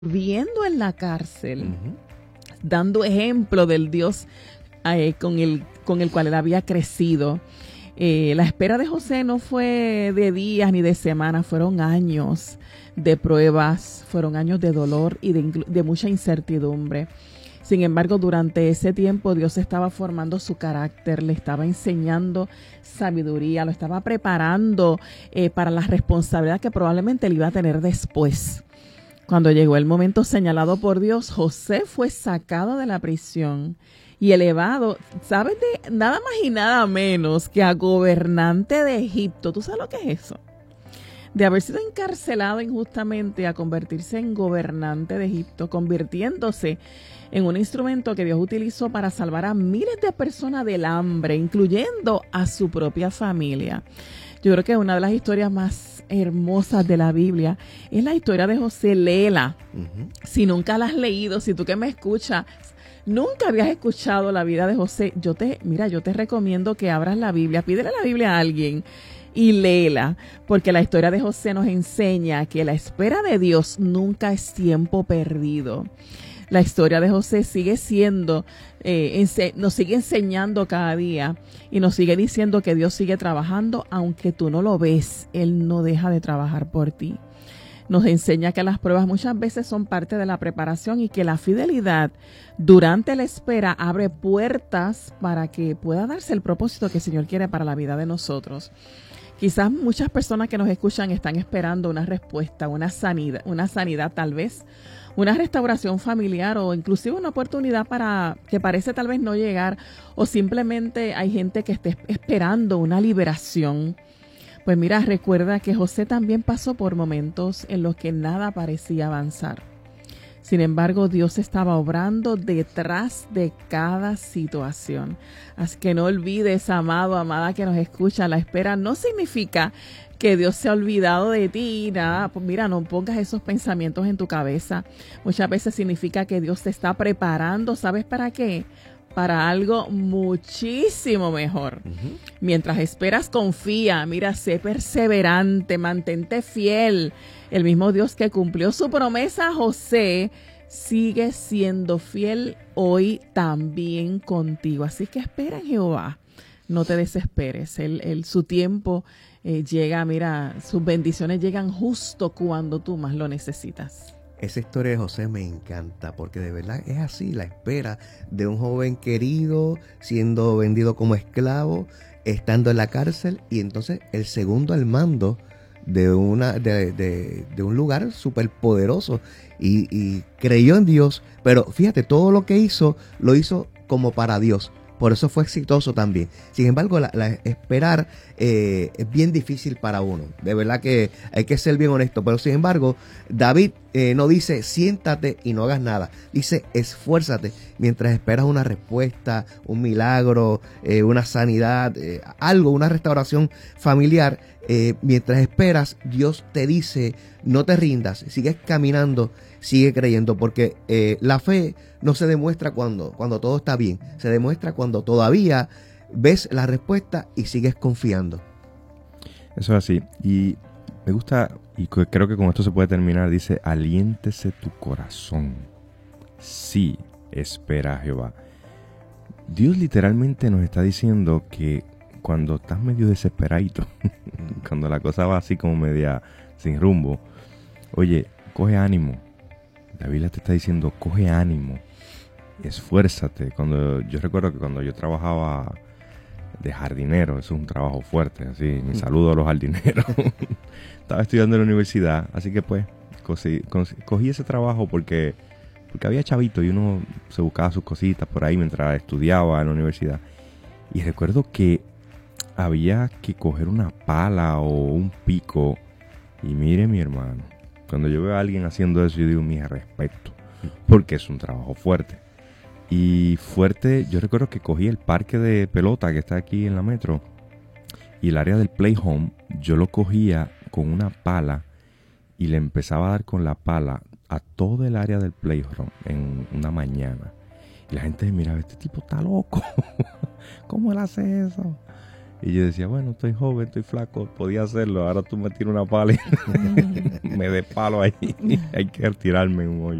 viendo en la cárcel, dando ejemplo del Dios con el cual él había crecido. La espera de José no fue de días ni de semanas, fueron años de pruebas, fueron años de dolor y de mucha incertidumbre. Sin embargo, durante ese tiempo Dios estaba formando su carácter, le estaba enseñando sabiduría, lo estaba preparando para la responsabilidad que probablemente él iba a tener después. Cuando llegó el momento señalado por Dios, José fue sacado de la prisión y elevado, ¿sabes? De nada más y nada menos que a gobernante de Egipto. ¿Tú sabes lo que es eso? De haber sido encarcelado injustamente a convertirse en gobernante de Egipto, convirtiéndose en un instrumento que Dios utilizó para salvar a miles de personas del hambre, incluyendo a su propia familia. Yo creo que una de las historias más hermosas de la Biblia es la historia de José. Léela. Si nunca la has leído, si tú que me escuchas nunca habías escuchado la vida de José, yo te recomiendo que abras la Biblia, pídele la Biblia a alguien y léela, porque la historia de José nos enseña que la espera de Dios nunca es tiempo perdido. La historia de José sigue siendo, nos sigue enseñando cada día y nos sigue diciendo que Dios sigue trabajando, aunque tú no lo ves, Él no deja de trabajar por ti. Nos enseña que las pruebas muchas veces son parte de la preparación y que la fidelidad durante la espera abre puertas para que pueda darse el propósito que el Señor quiere para la vida de nosotros. Quizás muchas personas que nos escuchan están esperando una respuesta, una sanidad tal vez, una restauración familiar o inclusive una oportunidad para que parece tal vez no llegar, o simplemente hay gente que esté esperando una liberación. Pues mira, recuerda que José también pasó por momentos en los que nada parecía avanzar. Sin embargo, Dios estaba obrando detrás de cada situación. Así que no olvides, amado, amada que nos escucha, la espera no significa que Dios se ha olvidado de ti, nada. Pues mira, no pongas esos pensamientos en tu cabeza. Muchas veces significa que Dios te está preparando, ¿sabes para qué? Para algo muchísimo mejor. Mientras esperas, confía, mira, sé perseverante, mantente fiel. El mismo Dios que cumplió su promesa a José sigue siendo fiel hoy también contigo. Así que espera en Jehová, no te desesperes. Su tiempo llega, mira, sus bendiciones llegan justo cuando tú más lo necesitas. Esa historia de José me encanta porque de verdad es así, la espera de un joven querido siendo vendido como esclavo, estando en la cárcel y entonces el segundo al mando de un lugar súper poderoso y creyó en Dios, pero fíjate, todo lo que hizo, lo hizo como para Dios. Por eso fue exitoso también. Sin embargo, esperar es bien difícil para uno. De verdad que hay que ser bien honesto. Pero sin embargo, David no dice siéntate y no hagas nada. Dice esfuérzate mientras esperas una respuesta, un milagro, una sanidad, algo, una restauración familiar. Mientras esperas, Dios te dice no te rindas, sigues caminando, sigue creyendo, porque la fe no se demuestra cuando todo está bien, se demuestra cuando todavía ves la respuesta y sigues confiando. Eso es así, y me gusta, y creo que con esto se puede terminar, dice, aliéntese tu corazón, sí, espera a Jehová. Dios literalmente nos está diciendo que cuando estás medio desesperadito, cuando la cosa va así como media sin rumbo, oye, coge ánimo. La Biblia te está diciendo, coge ánimo, esfuérzate. Yo recuerdo que cuando yo trabajaba de jardinero, eso es un trabajo fuerte, así, mi saludo a los jardineros. Estaba estudiando en la universidad, así que pues cogí ese trabajo porque había chavito y uno se buscaba sus cositas por ahí mientras estudiaba en la universidad. Y recuerdo que había que coger una pala o un pico. Y mire, mi hermano, cuando yo veo a alguien haciendo eso, yo digo, mi respeto, porque es un trabajo fuerte. Y fuerte, yo recuerdo que cogí el parque de pelota que está aquí en la metro y el área del play home, yo lo cogía con una pala y le empezaba a dar con la pala a todo el área del play home en una mañana. Y la gente miraba, este tipo está loco, ¿cómo él hace eso? Y yo decía, bueno, estoy joven, estoy flaco, podía hacerlo. Ahora tú me tiras una pala y me des palo ahí. Hay que retirarme en un hoyo.